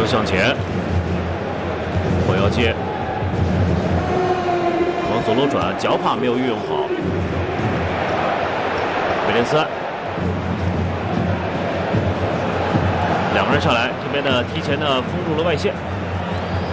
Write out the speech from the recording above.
向前，后腰接，往左路转，脚法没有运用好。威廉斯，两个人上来，这边呢提前呢封住了外线。